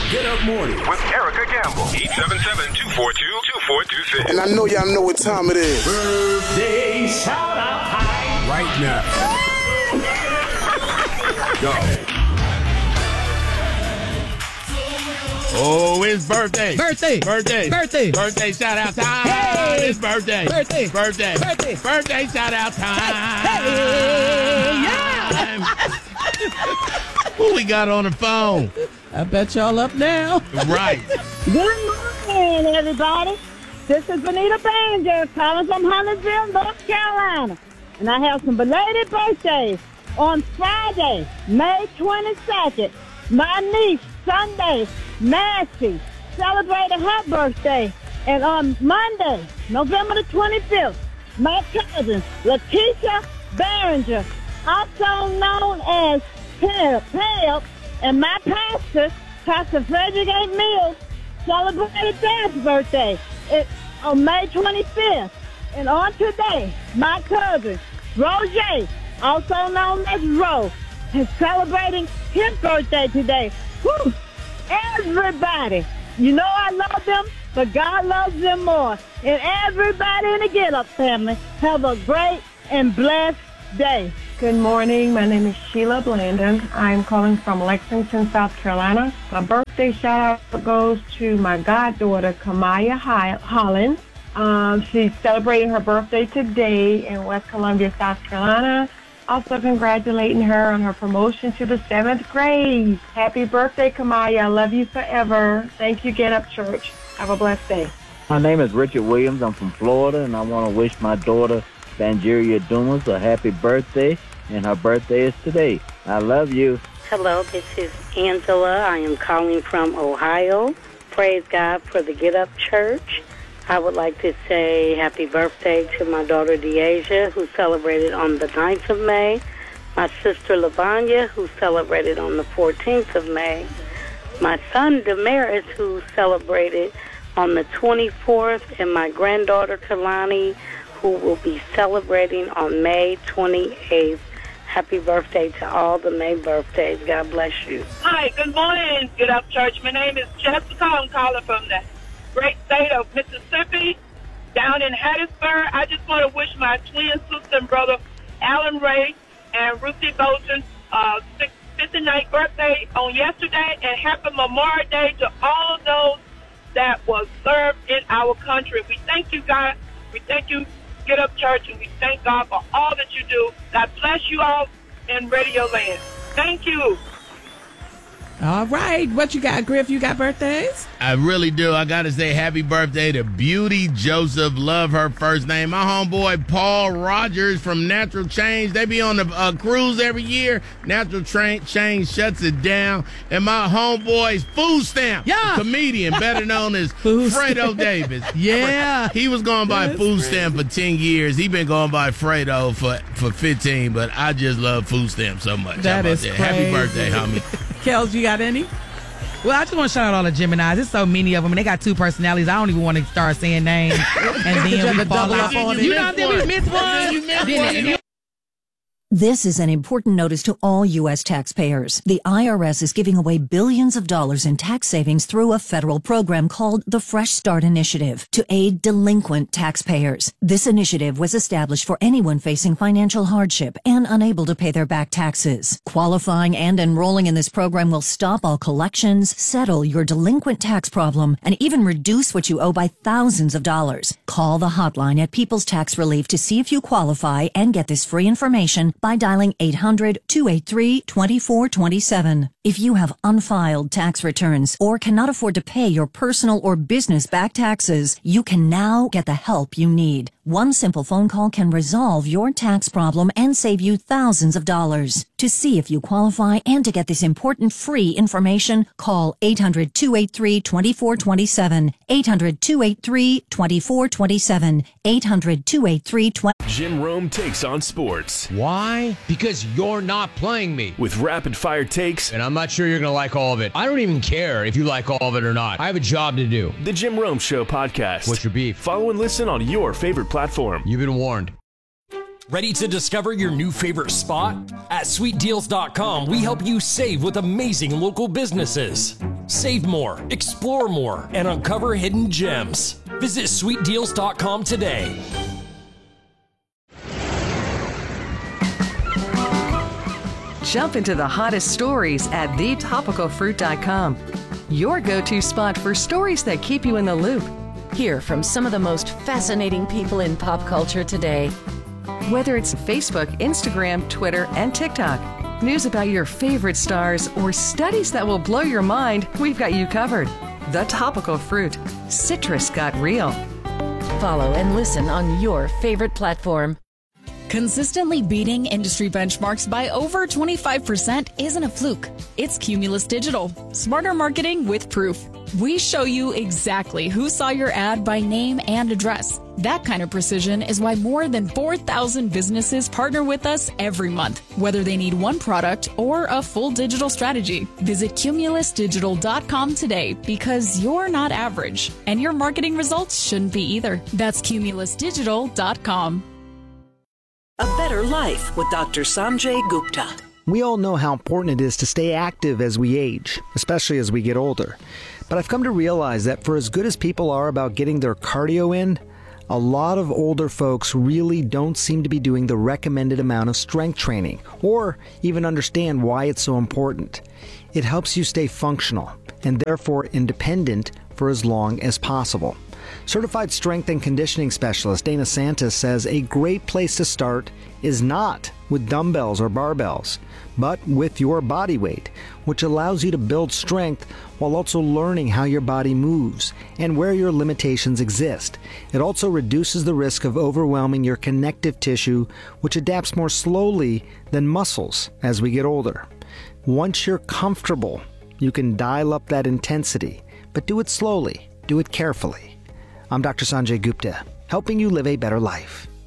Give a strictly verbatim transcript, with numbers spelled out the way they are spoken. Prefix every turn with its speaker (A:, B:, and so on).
A: Get Up Morning
B: with Erica Gamble. eight seven seven, two four two, two four two six.
C: And I know y'all know what time it is.
A: Birthday shout out time. Right now. Go.
D: Oh, it's birthday.
E: Birthday.
D: Birthday.
E: Birthday.
D: Birthday shout out time.
E: Hey.
D: It's birthday.
E: Birthday.
D: Birthday.
E: Birthday.
D: Birthday shout out time.
E: Hey. Yeah.
D: Who we got on the phone?
E: I bet y'all up now.
D: Right.
F: Good morning, everybody. This is Benita Banger calling from Huntersville, North Carolina. And I have some belated birthdays. On Friday, May twenty-second, my niece, Sunday, Nancy, celebrated her birthday. And on Monday, November the twenty-fifth, my cousin, Letitia Barringer, also known as Pep, Pep, and my pastor, Pastor Frederick A. Mills, celebrated their birthday. It's on May twenty-fifth. And on today, my cousin, Roger, also known as Ro, is celebrating his birthday today. Whew. Everybody, you know I love them, but God loves them more. And everybody in the Get Up family, have a great and blessed day.
G: Good morning. My name is Sheila Blandon. I'm calling from Lexington, South Carolina. My birthday shout out goes to my goddaughter, Kamaya Holland. Um, she's celebrating her birthday today in West Columbia, South Carolina. Also congratulating her on her promotion to the seventh grade. Happy birthday, Kamaya. I love you forever. Thank you, Get Up Church. Have a blessed day.
H: My name is Richard Williams. I'm from Florida, and I want to wish my daughter, Bangeria Dumas, a happy birthday, and her birthday is today. I love you.
I: Hello, this is Angela. I am calling from Ohio. Praise God for the Get Up Church. I would like to say happy birthday to my daughter, Deasia, who celebrated on the ninth of May, my sister, Lavanya, who celebrated on the fourteenth of May, my son, Damaris, who celebrated on the twenty-fourth, and my granddaughter, Kalani, who will be celebrating on May twenty-eighth. Happy birthday to all the May birthdays. God bless you.
J: Hi, good morning, Get Up Church. My name is Jessica. I'm calling from the great state of Mississippi, down in Hattiesburg. I just want to wish my twin sister and brother, Alan Ray and Ruthie Bolton, uh, fifty-ninth birthday on yesterday, and happy Memorial Day to all of those that was served in our country. We thank you, God. We thank you, Get Up Church, and we thank God for all that you do. God bless you all in Radio Land. Thank you.
E: All right. What you got, Griff? You got birthdays?
D: I really do. I got to say happy birthday to Beauty Joseph. Love her first name. My homeboy Paul Rogers from Natural Change. They be on the uh, cruise every year. Natural Tra- Change shuts it down. And my homeboy's Food Stamp,
E: yeah.
D: comedian, better known as Fredo Davis.
E: Yeah.
D: He was going by
E: That's
D: Food
E: great.
D: Stamp for ten years. He been going by Fredo for, for fifteen, but I just love Food Stamp so much.
E: That
D: How about
E: is
D: that?
E: crazy.
D: Happy birthday, homie.
E: Kels, you got any?
K: Well, I just want to shout out all the Geminis. There's so many of them, and they got two personalities. I don't even want to start saying names. And then we fall off on it. You know, then we miss one.
D: You missed
K: Then-
D: one.
K: and then-
L: This is an important notice to all U S taxpayers. The I R S is giving away billions of dollars in tax savings through a federal program called the Fresh Start Initiative to aid delinquent taxpayers. This initiative was established for anyone facing financial hardship and unable to pay their back taxes. Qualifying and enrolling in this program will stop all collections, settle your delinquent tax problem, and even reduce what you owe by thousands of dollars. Call the hotline at People's Tax Relief to see if you qualify and get this free information by dialing eight hundred, two eight three, two four two seven. If you have unfiled tax returns or cannot afford to pay your personal or business back taxes, you can now get the help you need. One simple phone call can resolve your tax problem and save you thousands of dollars. To see if you qualify and to get this important free information, call eight hundred, two eight three, two four two seven, eight hundred, two eight three, two four two seven, eight hundred, two eight three, two four two seven.
M: Jim Rome takes on sports.
N: Why? Because you're not playing me.
M: With rapid-fire takes.
N: And I'm not sure you're going to like all of it. I don't even care if you like all of it or not. I have a job to do.
M: The Jim Rome Show podcast.
N: What's your beef?
M: Follow and listen on your favorite platform.
N: You've been warned.
O: Ready to discover your new favorite spot? At sweet deals dot com, we help you save with amazing local businesses. Save more, explore more, and uncover hidden gems. Visit sweet deals dot com today.
P: Jump into the hottest stories at the topical fruit dot com. Your go-to spot for stories that keep you in the loop.
Q: Hear from some of the most fascinating people in pop culture today.
P: Whether it's Facebook, Instagram, Twitter, and TikTok, news about your favorite stars, or studies that will blow your mind, we've got you covered. The Topical Fruit. Citrus got real.
Q: Follow and listen on your favorite platform.
R: Consistently beating industry benchmarks by over twenty-five percent isn't a fluke. It's Cumulus Digital. Smarter marketing with proof. We show you exactly who saw your ad by name and address. That kind of precision is why more than four thousand businesses partner with us every month, whether they need one product or a full digital strategy. Visit cumulus digital dot com today because you're not average, and your marketing results shouldn't be either. That's cumulus digital dot com.
S: A Better Life with Doctor Sanjay Gupta.
T: We all know how important it is to stay active as we age, especially as we get older. But I've come to realize that for as good as people are about getting their cardio in, a lot of older folks really don't seem to be doing the recommended amount of strength training, or even understand why it's so important. It helps you stay functional, and therefore independent for as long as possible. Certified strength and conditioning specialist Dana Santos says a great place to start is not with dumbbells or barbells, but with your body weight, which allows you to build strength while also learning how your body moves and where your limitations exist. It also reduces the risk of overwhelming your connective tissue, which adapts more slowly than muscles as we get older. Once you're comfortable, you can dial up that intensity, but do it slowly, do it carefully. I'm Doctor Sanjay Gupta, helping you live a better life.